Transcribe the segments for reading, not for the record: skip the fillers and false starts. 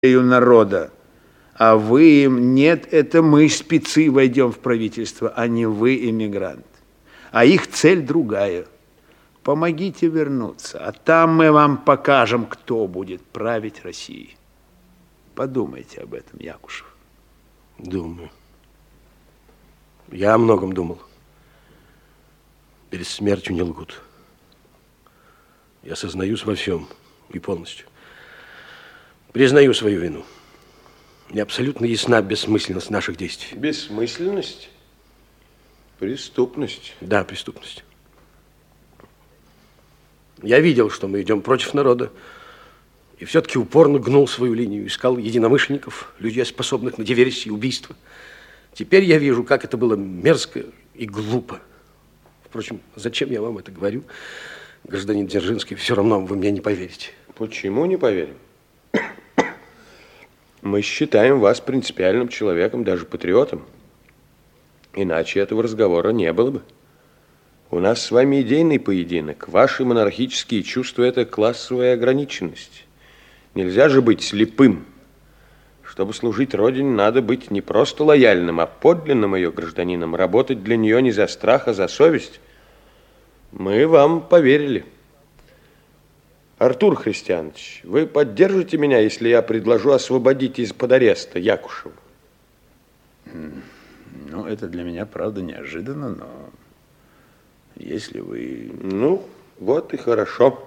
народа. А вы им, нет, это мы, спецы, войдем в правительство, а не вы, эмигрант. А их цель другая. Помогите вернуться, а там мы вам покажем, кто будет править Россией. Подумайте об этом, Якушев. Думаю. Я о многом думал. Перед смертью не лгут. Я сознаюсь во всем и полностью. Признаю свою вину. Мне абсолютно ясна бессмысленность наших действий. Бессмысленность? Преступность. Да, преступность. Я видел, что мы идем против народа, и все-таки упорно гнул свою линию, искал единомышленников, людей, способных на диверсии и убийства. Теперь я вижу, как это было мерзко и глупо. Впрочем, зачем я вам это говорю, гражданин Дзержинский, все равно вы мне не поверите. Почему не поверим? Мы считаем вас принципиальным человеком, даже патриотом. Иначе этого разговора не было бы. У нас с вами идейный поединок. Ваши монархические чувства – это классовая ограниченность. Нельзя же быть слепым. Чтобы служить Родине, надо быть не просто лояльным, а подлинным ее гражданином. Работать для нее не за страх, а за совесть. Мы вам поверили. Артур Христианович, вы поддержите меня, если я предложу освободить из-под ареста Якушева? Ну, это для меня, правда, неожиданно, но если вы... Ну, вот и хорошо.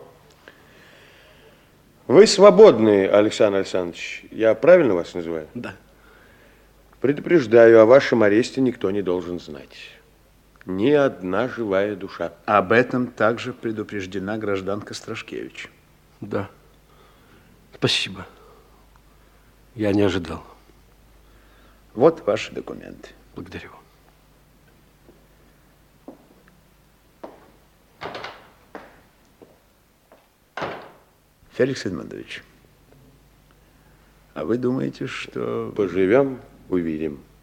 Вы свободны, Александр Александрович. Я правильно вас называю? Да. Предупреждаю, о вашем аресте никто не должен знать. Ни одна живая душа. Об этом также предупреждена гражданка Страшкевич. Да. Спасибо. Я не ожидал. Вот ваши документы. Благодарю. Феликс Эдмондович, а вы думаете, что... Поживем, увидим.